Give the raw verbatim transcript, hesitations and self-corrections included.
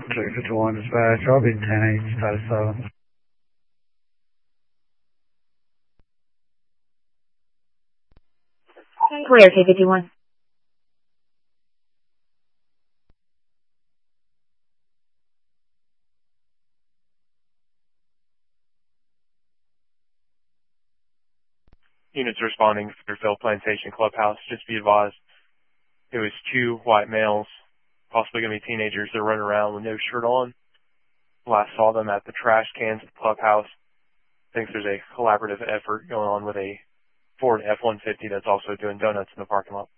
six fifty-one dispatch, I'll be ten eight, status seven. Clear, K fifty-one. Units responding to Fairfield Plantation Clubhouse. Just be advised, it was two white males, possibly going to be teenagers. They're running around with no shirt on. Last saw them at the trash cans at the clubhouse. Thinks there's a collaborative effort going on with a Ford F one fifty that's also doing donuts in the parking lot.